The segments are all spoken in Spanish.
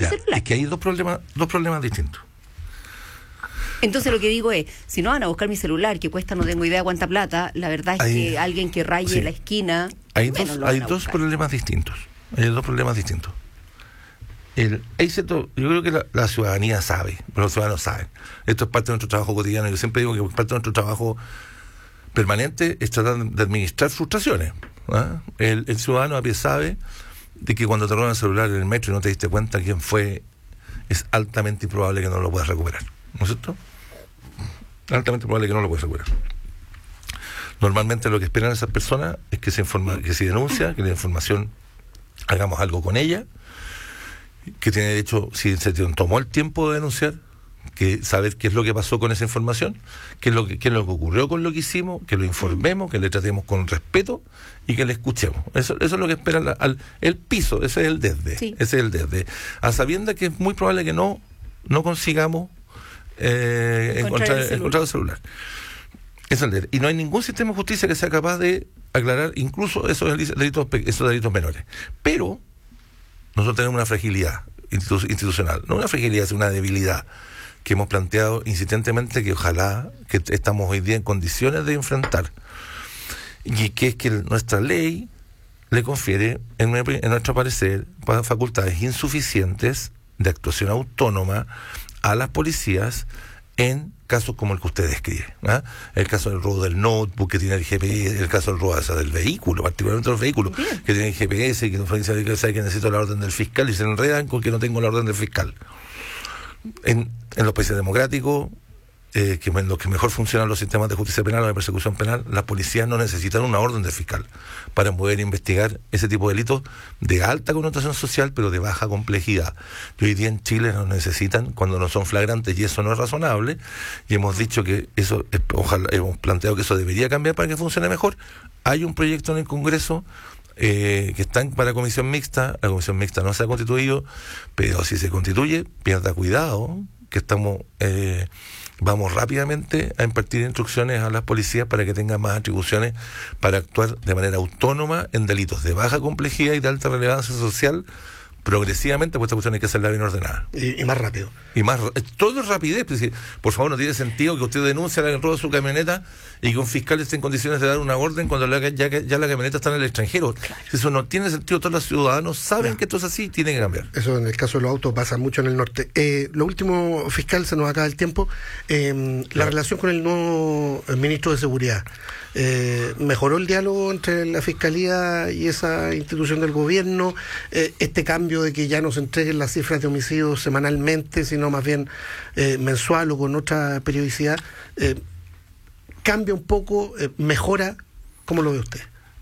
celular. Es que hay dos problemas distintos. Entonces lo que digo es, si no van a buscar mi celular, que cuesta no tengo idea cuánta plata, la verdad es que alguien que raye la esquina... Hay dos problemas distintos. Yo creo que la ciudadanía sabe, los ciudadanos saben. Esto es parte de nuestro trabajo cotidiano. Yo siempre digo que parte de nuestro trabajo permanente es tratar de administrar frustraciones. El ciudadano a pie sabe de que cuando te roban el celular en el metro y no te diste cuenta quién fue, es altamente improbable que no lo puedas recuperar. ¿No es cierto? Altamente probable que no lo puedas recuperar. Normalmente lo que esperan esas personas es que se denuncia, que la información hagamos algo con ella, que tiene derecho, si se tomó el tiempo de denunciar, que saber qué es lo que pasó con esa información, qué es lo que ocurrió con lo que hicimos, que lo informemos, que le tratemos con respeto y que le escuchemos. Eso es lo que espera el piso, ese es el desde. Sí. Ese es el desde. A sabiendas que es muy probable que no consigamos encontrar el celular. Es el desde. Y no hay ningún sistema de justicia que sea capaz de aclarar incluso esos delitos menores. Pero nosotros tenemos una fragilidad institucional, no una fragilidad, es una debilidad que hemos planteado insistentemente, que ojalá que estamos hoy día en condiciones de enfrentar, y que es que nuestra ley le confiere, en nuestro parecer, facultades insuficientes de actuación autónoma a las policías en casos como el que usted describe, el caso del robo del notebook que tiene el GPS, el caso del robo del vehículo, particularmente los vehículos que tienen el GPS y que sabe que necesito la orden del fiscal y se enredan con que no tengo la orden del fiscal. En los países democráticos, que en los que mejor funcionan los sistemas de justicia penal o de persecución penal, las policías no necesitan una orden del fiscal para poder investigar ese tipo de delitos de alta connotación social, pero de baja complejidad. Y hoy día en Chile nos necesitan cuando no son flagrantes, y eso no es razonable, y hemos dicho que eso, ojalá, hemos planteado que eso debería cambiar para que funcione mejor. Hay un proyecto en el Congreso que está para comisión mixta. La comisión mixta no se ha constituido, pero si se constituye, pierda cuidado, que vamos rápidamente a impartir instrucciones a las policías para que tengan más atribuciones para actuar de manera autónoma en delitos de baja complejidad y de alta relevancia social, progresivamente, pues esta cuestión hay que hacerla bien ordenada. Y más rápido. Todo es rapidez. Pues, por favor, no tiene sentido que usted denuncie el robo de su camioneta y que un fiscal esté en condiciones de dar una orden cuando ya la camioneta está en el extranjero. Claro. Eso no tiene sentido. Todos los ciudadanos saben que esto es así, tiene que cambiar. Eso en el caso de los autos pasa mucho en el norte. Lo último, fiscal, se nos acaba el tiempo. La relación con el nuevo ministro de Seguridad. ¿Mejoró el diálogo entre la Fiscalía y esa institución del gobierno? Este cambio de que ya no se entreguen las cifras de homicidios semanalmente, sino más bien mensual o con otra periodicidad, ¿cambia un poco, mejora? ¿Cómo lo ve usted?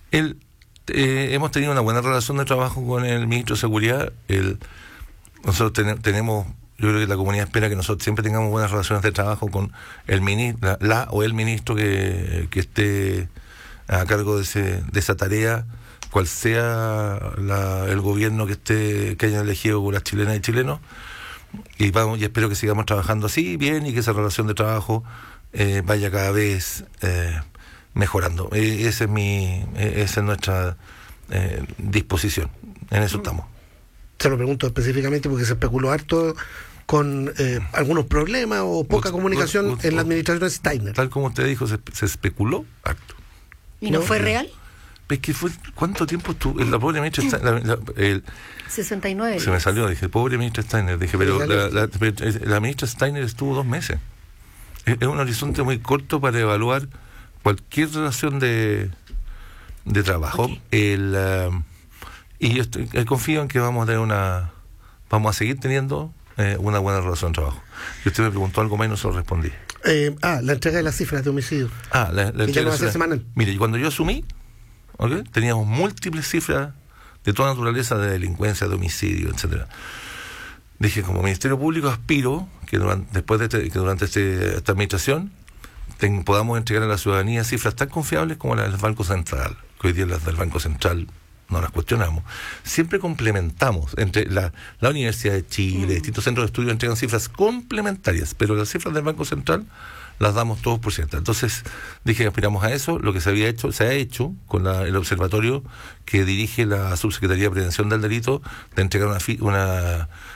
Hemos tenido una buena relación de trabajo con el ministro de Seguridad. Nosotros tenemos... Yo creo que la comunidad espera que nosotros siempre tengamos buenas relaciones de trabajo con el ministro, el ministro que esté a cargo de esa tarea, cual sea el gobierno que haya elegido por las chilenas y chilenos, y espero que sigamos trabajando así bien y que esa relación de trabajo vaya cada vez mejorando. Esa es nuestra disposición. En eso estamos. Se lo pregunto específicamente porque se especuló harto con algunos problemas o poca comunicación en la administración de Steiner. Tal como usted dijo, se especuló harto. ¿Y no fue real? Es que ¿cuánto tiempo estuvo? La pobre ministra Steiner... 69. Se me salió, dije, pobre ministra Steiner. Dije, pero la ministra Steiner estuvo 2 meses. Es un horizonte muy corto para evaluar cualquier relación de trabajo. Okay. Y yo confío en que vamos a seguir teniendo una buena relación de trabajo. Y usted me preguntó algo más y no se lo respondí. La entrega de las cifras de homicidio. La entrega ya no va a ser semanal. Mire, cuando yo asumí, teníamos múltiples cifras de toda naturaleza de delincuencia, de homicidio, etcétera. Dije, como Ministerio Público aspiro que durante esta administración podamos entregar a la ciudadanía cifras tan confiables como las del Banco Central, que hoy día las del Banco Central no las cuestionamos. Siempre complementamos entre la Universidad de Chile, distintos centros de estudio entregan cifras complementarias, pero las cifras del Banco Central las damos todos por ciertas. Entonces dije que aspiramos a eso. Lo que se ha hecho con el observatorio que dirige la Subsecretaría de Prevención del Delito, de entregar